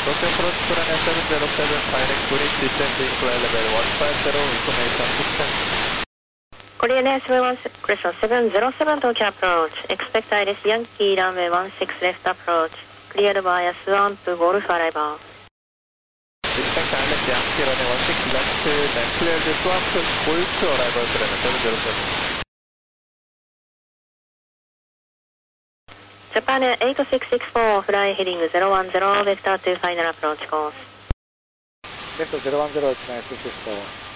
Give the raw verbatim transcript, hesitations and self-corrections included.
Tokyo approach Korean seven zero seven, direct British descending flight level one five zero, information system. Korean Air seven zero seven Tokyo approach, expect Iris Yankee runway one six left approach, cleared via Swamp Golf arrival. Expect Iris Yankee runway one six left, then cleared Swamp Golf arrival Korean seven zero seven. Japan Air eight six six four, fly heading zero one zero, vector to final approach course. Vector zero one zero, eight six six four.